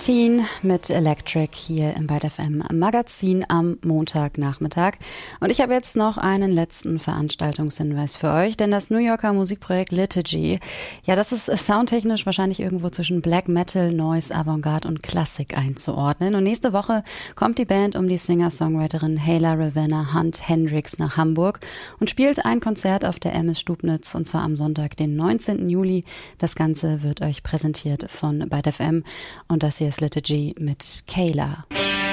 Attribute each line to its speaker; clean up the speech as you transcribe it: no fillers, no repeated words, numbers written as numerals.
Speaker 1: Teen mit Electric hier im Byte FM Magazin am Montagnachmittag. Und ich habe jetzt noch einen letzten Veranstaltungshinweis für euch, denn das New Yorker Musikprojekt Liturgy, ja, das ist soundtechnisch wahrscheinlich irgendwo zwischen Black Metal, Noise, Avantgarde und Klassik einzuordnen. Und nächste Woche kommt die Band um die Singer-Songwriterin Hayla Ravenna Hunt Hendricks nach Hamburg und spielt ein Konzert auf der MS Stubnitz, und zwar am Sonntag, den 19. Juli. Das Ganze wird euch präsentiert von Byte FM und das hier ist Liturgy mit Kayla.